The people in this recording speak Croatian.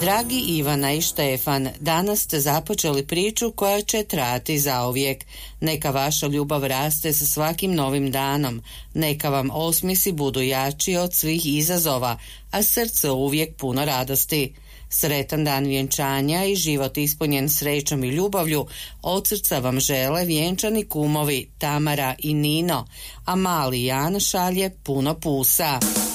Dragi Ivana i Štefan, danas ste započeli priču koja će trajati zauvijek. Neka vaša ljubav raste sa svakim novim danom. Neka vam osmisi budu jači od svih izazova, a srce uvijek puno radosti. Sretan dan vjenčanja i život ispunjen srećom i ljubavlju od srca vam žele vjenčani kumovi Tamara i Nino, a mali Jan šalje puno pusa.